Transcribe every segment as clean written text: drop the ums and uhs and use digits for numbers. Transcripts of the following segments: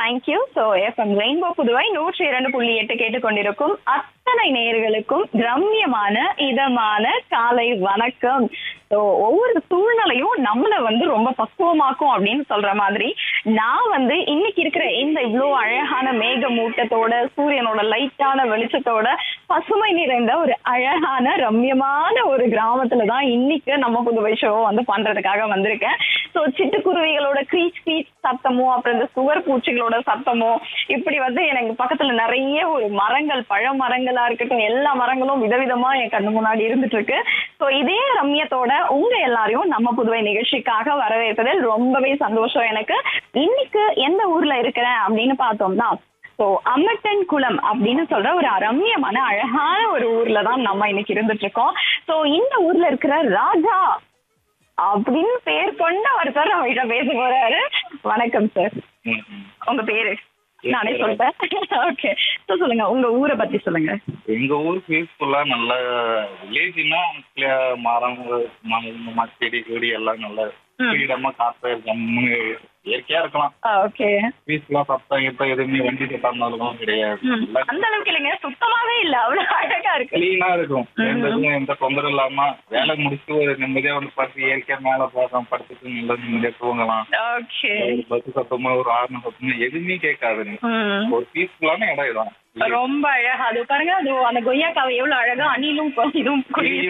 Thank you. So FM rainbow Puduvai 102.8 கேட்டுக்கொண்டிருக்கும் அத்தனை நேயர்களுக்கும் ரம்யமான இதமான காலை வணக்கம். ஸோ ஒவ்வொரு சூழ்நிலையும் நம்மளை ரொம்ப பக்குவமாக்கும் அப்படின்னு சொல்ற மாதிரி நான் இன்னைக்கு இருக்கிற இந்த இவ்வளோ அழகான மேகமூட்டத்தோட சூரியனோட லைட்டான வெளிச்சத்தோட பசுமை நிறைந்த ஒரு அழகான ரம்யமான ஒரு கிராமத்துல தான் இன்னைக்கு நம்ம புதுவை ஷோ பண்றதுக்காக வந்திருக்கேன். ஸோ சிட்டுக்குருவிகளோட க்ரீச் க்ரீச் சத்தமோ அப்புறம் இந்த சுவர் பூச்சிகளோட சத்தமோ இப்படி எனக்கு பக்கத்துல நிறைய ஒரு மரங்கள் பழ மரங்களா இருக்கட்டும் எல்லா மரங்களும் விதவிதமா என் கண்ணு முன்னாடி இருந்துட்டு இருக்கு. ஸோ இதே ரம்யத்தோட உங்க எல்லாரையும் நம்ம புதுவை நிகழ்ச்சிக்காக வரவேற்பதில் ரொம்பவே சந்தோஷம் எனக்கு. இன்னைக்கு எந்த ஊர்ல இருக்கிறேன் அப்படின்னு பார்த்தோம்னா அம்மட்டன் குளம் அப்படின்னு சொல்ற ஒரு ரம்யமான அழகான ஒரு ஊர்ல தான் நம்ம இன்னைக்கு இருந்துட்டு இருக்கோம். ஸோ இந்த ஊர்ல இருக்கிற ராஜா அப்படின்னு பேர் கொண்ட ஒருத்தர் நம்ம கிட்ட பேச போறாரு. வணக்கம் சார், உங்க பேரு நானே சொல்றேன். ஓகே, சொல்லுங்க உங்க ஊரை பத்தி சொல்லுங்க. எங்க ஊர் பீஸ்ஃபுல்லா நல்ல வில்லேஜ்னா மரம் செடி கொடி எல்லாம் நல்ல ஃப்ரீடமா காத்து ஜம்முன்னு இயற்கையா இருக்கலாம். ஓகே, பீஸ்ஃபுல்லா சத்தம் இப்ப எதுவுமே வண்டி சத்தாஇருந்தாலும் கிடையாது. அந்த அளவுக்கு இல்லைங்க, சுத்தமாவே இல்ல, அவ்வளவு அழகா இருக்கு, கிளீனா இருக்கும். எந்த தொந்தரவு இல்லாம வேலை முடிச்சுட்டு ஒரு நிம்மதியா படுத்து இயற்கையா மேல பார்க்கலாம், படுத்துட்டு நல்லா நிம்மதியா தூங்கலாம். ஓகே, பஸ் சத்தமா ஒரு ஆர்ன சத்தமா எதுவுமே கேட்காது. ஒரு பீஸ்ஃபுல்லான இடம் இதான். ரொம்ப அழகா அது பாருங்க. அது அந்த கொய்யாக்காவை எவ்வளவு அழகா அணிலும் இதுவும்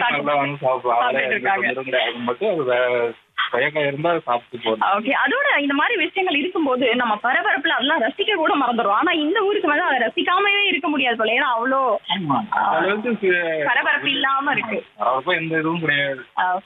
அதோட இந்த மாதிரி விஷயங்கள் இருக்கும்போது நம்ம பரபரப்புல அதெல்லாம் ரசிக்க கூட மறந்துடும். ஆனா இந்த ஊருக்கு அதை ரசிக்காமவே இருக்க முடியாது போல, ஏன்னா அவ்வளோ பரபரப்பு இல்லாம இருக்கு. எந்த இதுவும் கிடையாது.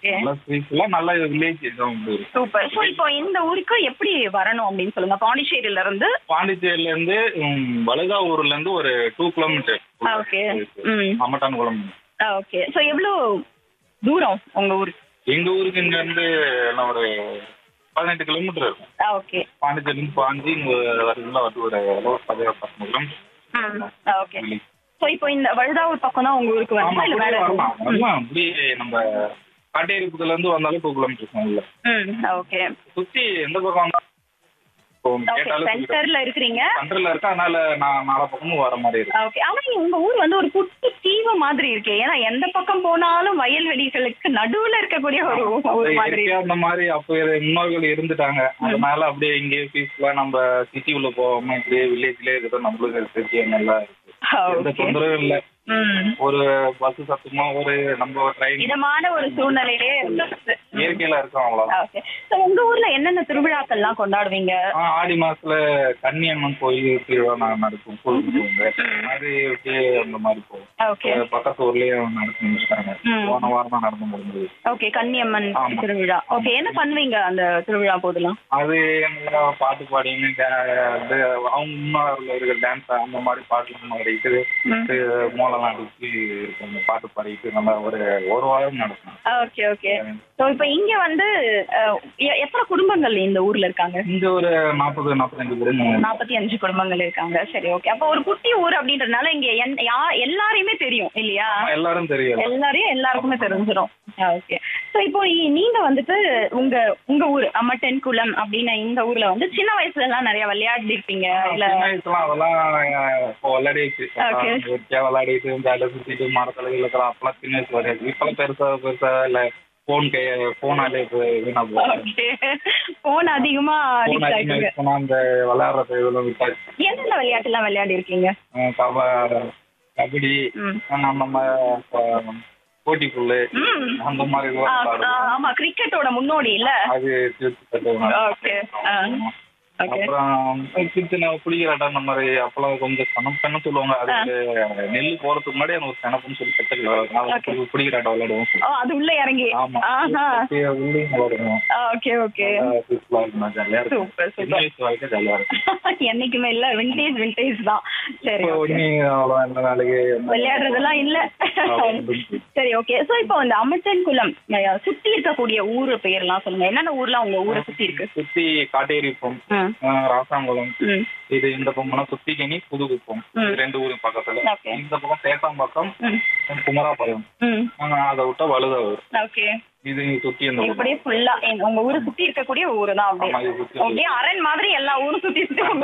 சூப்பர். இப்போ இந்த ஊருக்கு எப்படி வரணும் அப்படின்னு சொல்லுங்க. பாண்டிச்சேரியில இருந்து வழுதாவூர்ல இருந்து ஒரு 2 கிலோமீட்டர். ஓகே, அம்மட்டான் குளம். ஓகே, சோ எவ்வளவு தூரம் உங்க ஊருக்கு? எங்க ஊருக்கு இங்க இருந்து எல்லாம் ஒரு 18 கிலோமீட்டர் இருக்கும். ஓகே, பாண்டிச்சேரி இருந்து பாஞ்சி இங்க வரதுல ஒரு 10 கிலோமீட்டர். ஓகே, சோ இப்போ இந்த வழுதாவூர் பக்கம் தான் உங்க ஊருக்கு வரணுமா இல்ல வேற? அப்படி நம்ம காட்டேரிப்புல இருந்து வந்தாலும் 2 கிலோமீட்டர் உள்ள. ஓகே, சுத்தி எந்த பக்கம் சென்டர்ல இருக்கீங்க? சென்டர்ல இருக்கு, அதனால நான் நாலா பக்கமும் வர மாதிரி இருக்கு. ஓகே, ஆனா உங்க ஊர் ஒரு குட்டி தீவு மாதிரி இருக்கு. ஏன்னா எந்த பக்கம் போனாலும் வயல்வெளிகளுக்கு நடுவுல இருக்கக்கூடிய ஒரு மாதிரி. அந்த மாதிரி அப்ப முன்னோர்கள் இருந்துட்டாங்க, அதனால அப்படியே இங்கேயே பீஸ்ஃபுல்லா நம்ம சிட்டி உள்ள போகாம இப்படியே வில்லேஜ்லயே இருக்கிறது நம்மளுக்கு நல்லா இருக்கு. எந்த தொந்தரவும் இல்ல. ஒரு பஸ் சத்தமா ஒரு நம்ம ட்ரெயின் இதமான ஒரு சூழ்நிலையிலே இயற்கையில இருக்கும். அவ்வளவுதான். உங்க ஊர்ல என்னென்ன திருவிழாக்கள் எல்லாம் கொண்டாடுவீங்க? ஆடி மாசத்துல கன்னியம்மன் கோயில் திருவிழா நடக்கும். அது அந்த மாதிரி போகும். பக்கத்து ஊர்லயும் நடத்தி முடிச்சிட்டாங்க. போன வாரம் தான் நடந்து முடிஞ்சது. ஓகே, கன்னியம்மன் திருவிழா. ஓகே, என்ன பண்ணுவீங்க அந்த திருவிழா போதெல்லாம்? அது பாட்டு பாடின்னு அவங்க முன்னாள் இருக்கிற டான்ஸ் அந்த மாதிரி பாட்டு பாடிட்டு மோளம் அடிச்சு இருக்கும், பாட்டு பாடிட்டு நம்ம ஒரு வாரம் நடக்கும். Okay, okay. இப்ப இங்க எத்தனை குடும்பங்கள் இந்த ஊர்ல இருக்காங்க? இங்க ஒரு 45 குடும்பங்கள் இருக்காங்க. சரி, ஓகே. அப்ப ஒரு குட்டி ஊர் அப்படின்றதுனால இங்க எல்லாரையுமே தெரியும் இல்லையா? எல்லாரும் தெரியும், எல்லாருக்குமே தெரிஞ்சிடும். ஓகே, சோ இப்போ நீங்க உங்க ஊர் அம்மட்டன் குளம் அப்படின்னு இந்த ஊர்ல சின்ன வயசுல எல்லாம் நிறைய விளையாடி இருப்பீங்க இல்ல? அதெல்லாம் விளையாடிட்டு ஜாலியா சுத்திட்டு மரத்துல இருக்கலாம். அப்பெல்லாம் சின்ன வயசு விளையாடு. இப்பெல்லாம் பெருசா இல்ல போனாலே வீணா போகும். போன் அதிகமா அந்த விளையாடுறது இதெல்லாம் விட்டாச்சு. என்னென்ன விளையாட்டு எல்லாம் விளையாடி இருக்கீங்க? கபடி, நம்ம போட்டி புல்லு அந்த மாதிரி. ஆமா, கிரிக்கெட்டோட முன்னோடி இல்ல அது. அப்புறம் சின்ன புளிகராட்டம் அந்த மாதிரி அப்பெல்லாம் கொஞ்சம் சனப்பெண்ணு சொல்லுவாங்க. அதுக்கு நெல் போறதுக்கு முன்னாடி ஒரு சனப்புன்னு சொல்லி கட்டல புளிகராட்டம் விளையாடுவோம். அது உள்ள இறங்கி உள்ளேயும் விளையாடுவோம். ஜாலியா இருக்கும். சின்ன வயசு வாழ்க்கை ஜாலியா இருக்கும். என்னைக்குமே இல்ல, விண்டேஜ் தான். சரி, அவ்வளவு நாளைக்கு விளையாடுறதெல்லாம் இல்ல. சரி, ஓகே. சோ இப்போ இந்த அம்மட்டன் குளம் சுத்தி இருக்கக்கூடிய ஊரு பெயர்லாம் சொல்லுங்க. என்னென்ன ஊர்லாம் உங்க ஊரை சுத்தி இருக்கு? சுத்தி காட்டேரிப்பம், ராசாங்குளம், இது இந்த பக்கம் சுத்திகனி, புதுகுப்பம், 2 ஊரு பக்கத்துல. இந்த பக்கம் சேத்தாம்பாக்கம், குமராபாளையம், அதை விட்டா வழுதாவூர். இது சுத்தி இப்படியே ஃபுல்லா உங்க ஊரை சுத்தி இருக்கக்கூடிய ஊரு தான். அப்படியே அரண் மாதிரி எல்லா ஊரும் சுத்தி